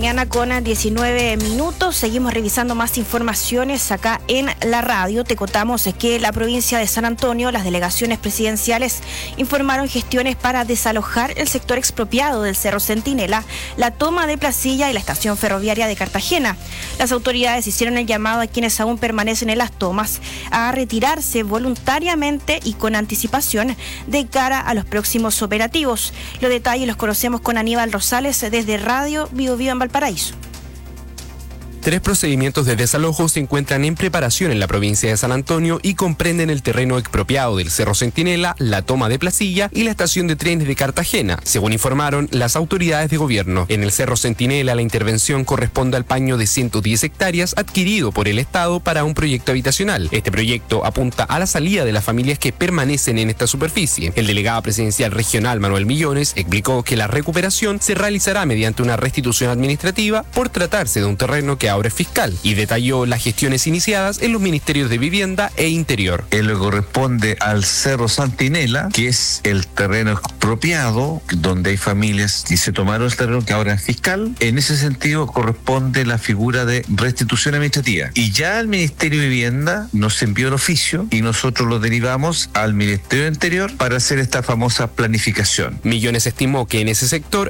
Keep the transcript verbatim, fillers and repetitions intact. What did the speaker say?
Mañana con diecinueve minutos, seguimos revisando más informaciones acá en la radio. Te contamos que la provincia de San Antonio, las delegaciones presidenciales informaron gestiones para desalojar el sector expropiado del Cerro Centinela, la toma de Placilla y la estación ferroviaria de Cartagena. Las autoridades hicieron el llamado a quienes aún permanecen en las tomas a retirarse voluntariamente y con anticipación de cara a los próximos operativos. Los detalles los conocemos con Aníbal Rosales desde Radio Bio Bio en Valparaíso. Tres procedimientos de desalojo se encuentran en preparación en la provincia de San Antonio y comprenden el terreno expropiado del Cerro Centinela, la toma de Placilla y la estación de trenes de Cartagena, según informaron las autoridades de gobierno. En el Cerro Centinela, la intervención corresponde al paño de ciento diez hectáreas adquirido por el Estado para un proyecto habitacional. Este proyecto apunta a la salida de las familias que permanecen en esta superficie. El delegado presidencial regional, Manuel Millones, explicó que la recuperación se realizará mediante una restitución administrativa por tratarse de un terreno que ahora es fiscal, y detalló las gestiones iniciadas en los ministerios de Vivienda e Interior. Él le corresponde al Cerro Centinela, que es el terreno expropiado, donde hay familias y se tomaron el terreno que ahora es fiscal. En ese sentido corresponde la figura de restitución administrativa. Y ya el Ministerio de Vivienda nos envió el oficio y nosotros lo derivamos al Ministerio de Interior para hacer esta famosa planificación. Millones estimó que en ese sector